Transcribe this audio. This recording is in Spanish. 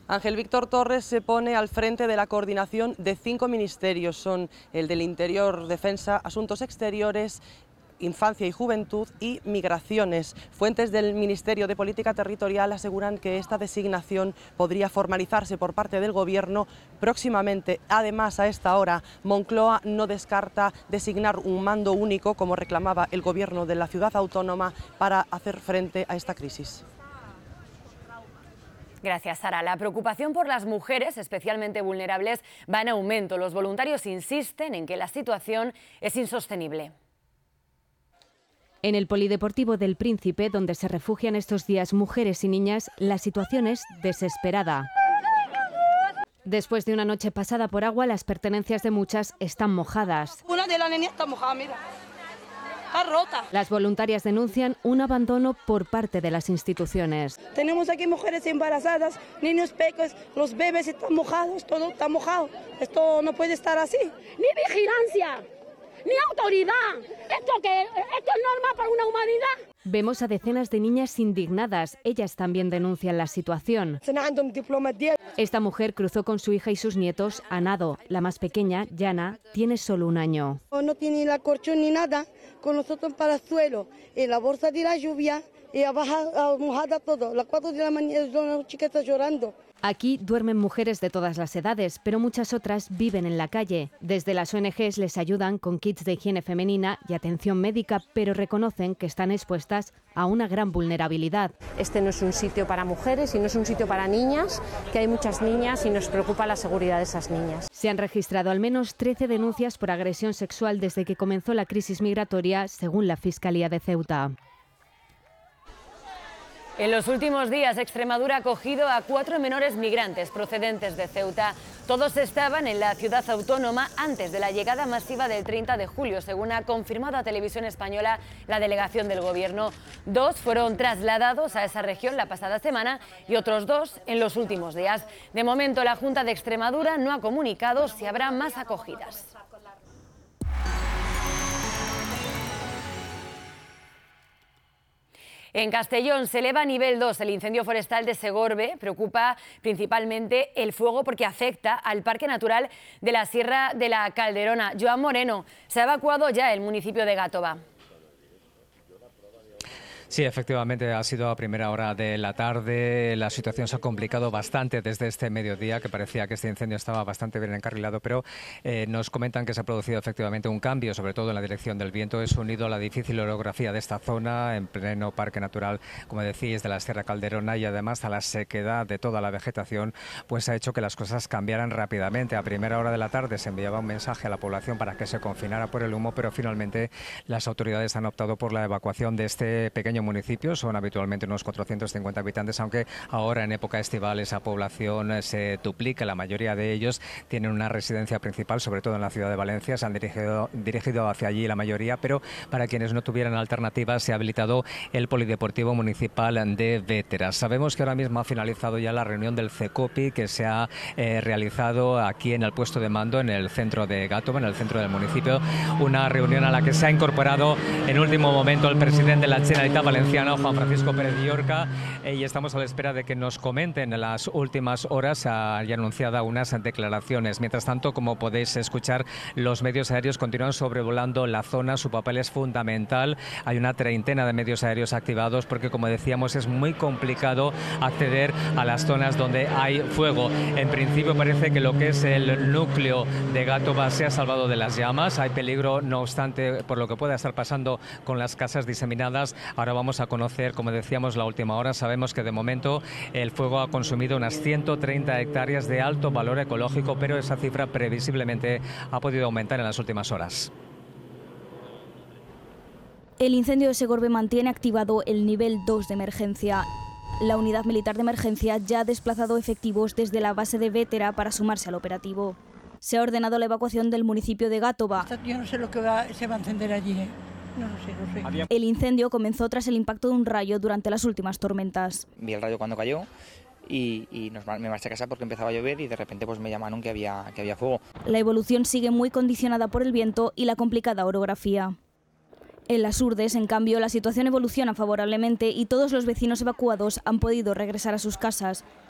Ángel Víctor Torres se pone al frente de la coordinación de 5 ministerios, son el del Interior, Defensa, Asuntos Exteriores, Infancia y Juventud y Migraciones. Fuentes del Ministerio de Política Territorial aseguran que esta designación podría formalizarse por parte del Gobierno próximamente. Además, a esta hora, Moncloa no descarta designar un mando único, como reclamaba el Gobierno de la ciudad autónoma, para hacer frente a esta crisis. Gracias, Sara. La preocupación por las mujeres, especialmente vulnerables, va en aumento. Los voluntarios insisten en que la situación es insostenible. En el Polideportivo del Príncipe, donde se refugian estos días mujeres y niñas, la situación es desesperada. Después de una noche pasada por agua, las pertenencias de muchas están mojadas. Una de las niñas está mojada, mira. Está rota. Las voluntarias denuncian un abandono por parte de las instituciones. Tenemos aquí mujeres embarazadas, niños pequeños, los bebés están mojados, todo está mojado. Esto no puede estar así. Ni vigilancia, ni autoridad. ¿Esto es normal para una humanidad? Vemos a decenas de niñas indignadas. Ellas también denuncian la situación. Esta mujer cruzó con su hija y sus nietos a nado. La más pequeña, Yana, tiene solo 1 año. No tiene la colchón ni nada, con nosotros para el suelo, en la bolsa de la lluvia, y abajo mojada todo. A las 4 de la mañana las chiquitas llorando. Aquí duermen mujeres de todas las edades, pero muchas otras viven en la calle. Desde las ONGs les ayudan con kits de higiene femenina y atención médica, pero reconocen que están expuestas a una gran vulnerabilidad. Este no es un sitio para mujeres y no es un sitio para niñas, que hay muchas niñas y nos preocupa la seguridad de esas niñas. Se han registrado al menos 13 denuncias por agresión sexual desde que comenzó la crisis migratoria, según la Fiscalía de Ceuta. En los últimos días, Extremadura ha acogido a 4 menores migrantes procedentes de Ceuta. Todos estaban en la ciudad autónoma antes de la llegada masiva del 30 de julio, según ha confirmado a Televisión Española la delegación del Gobierno. 2 fueron trasladados a esa región la pasada semana y otros 2 en los últimos días. De momento, la Junta de Extremadura no ha comunicado si habrá más acogidas. En Castellón se eleva a nivel 2 el incendio forestal de Segorbe. Preocupa principalmente el fuego porque afecta al Parque Natural de la Sierra de la Calderona. Joan Moreno, se ha evacuado ya el municipio de Gàtova. Sí, efectivamente, ha sido a primera hora de la tarde. La situación se ha complicado bastante desde este mediodía, que parecía que este incendio estaba bastante bien encarrilado, pero nos comentan que se ha producido efectivamente un cambio, sobre todo en la dirección del viento. Es unido a la difícil orografía de esta zona, en pleno Parque Natural, como decís, de la Sierra Calderona, y además a la sequedad de toda la vegetación, pues ha hecho que las cosas cambiaran rápidamente. A primera hora de la tarde se enviaba un mensaje a la población para que se confinara por el humo, pero finalmente las autoridades han optado por la evacuación de este pequeño municipio. Son habitualmente unos 450 habitantes, aunque ahora en época estival esa población se duplica. La mayoría de ellos tienen una residencia principal, sobre todo en la ciudad de Valencia. Se han dirigido hacia allí la mayoría, pero para quienes no tuvieran alternativas se ha habilitado el Polideportivo Municipal de Vétera. Sabemos que ahora mismo ha finalizado ya la reunión del CECOPI que se ha realizado aquí en el puesto de mando en el centro de Gàtova, en el centro del municipio. Una reunión a la que se ha incorporado en último momento el presidente de la Generalitat Valenciana, Juan Francisco Pérez Llorca, y estamos a la espera de que nos comenten en las últimas horas. Hay anunciada unas declaraciones. Mientras tanto, como podéis escuchar, los medios aéreos continúan sobrevolando la zona. Su papel es fundamental. Hay una treintena de medios aéreos activados porque, como decíamos, es muy complicado acceder a las zonas donde hay fuego. En principio parece que lo que es el núcleo de Gàtova se ha salvado de las llamas. Hay peligro, no obstante, por lo que pueda estar pasando con las casas diseminadas. Ahora vamos a conocer, como decíamos, la última hora. Sabemos que de momento el fuego ha consumido unas 130 hectáreas de alto valor ecológico, pero esa cifra previsiblemente ha podido aumentar en las últimas horas. El incendio de Segorbe mantiene activado el nivel 2 de emergencia. La unidad militar de emergencia ya ha desplazado efectivos desde la base de Vétera para sumarse al operativo. Se ha ordenado la evacuación del municipio de Gàtova. Yo no sé lo que se va a encender allí. No sé. El incendio comenzó tras el impacto de un rayo durante las últimas tormentas. Vi el rayo cuando cayó y me marché a casa porque empezaba a llover y de repente pues me llamaron que había fuego. La evolución sigue muy condicionada por el viento y la complicada orografía. En las Urdes, en cambio, la situación evoluciona favorablemente y todos los vecinos evacuados han podido regresar a sus casas.